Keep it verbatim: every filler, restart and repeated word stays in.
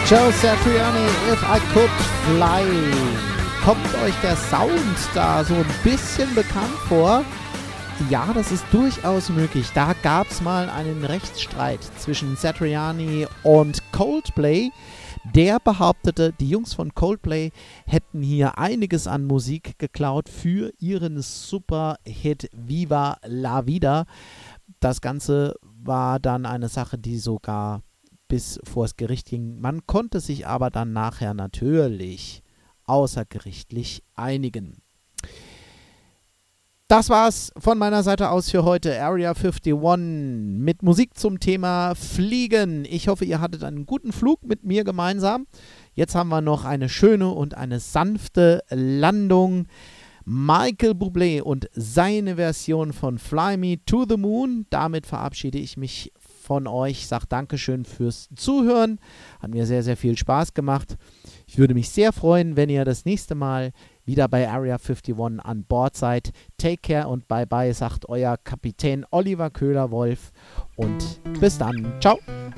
Joe Satriani, If I Could Fly. Kommt euch der Sound da so ein bisschen bekannt vor? Ja, das ist durchaus möglich. Da gab es mal einen Rechtsstreit zwischen Satriani und Coldplay. Der behauptete, die Jungs von Coldplay hätten hier einiges an Musik geklaut für ihren Super-Hit Viva la Vida. Das Ganze war dann eine Sache, die sogar bis vors Gericht ging. Man konnte sich aber dann nachher natürlich außergerichtlich einigen. Das war's von meiner Seite aus für heute. Area einundfünfzig mit Musik zum Thema Fliegen. Ich hoffe, ihr hattet einen guten Flug mit mir gemeinsam. Jetzt haben wir noch eine schöne und eine sanfte Landung. Michael Bublé und seine Version von Fly Me to the Moon. Damit verabschiede ich mich von euch. Sag Dankeschön fürs Zuhören. Hat mir sehr, sehr viel Spaß gemacht. Ich würde mich sehr freuen, wenn ihr das nächste Mal wieder bei Area einundfünfzig an Bord seid. Take care und bye bye, sagt euer Kapitän Oliver Köhler-Wolf. Und bis dann. Ciao.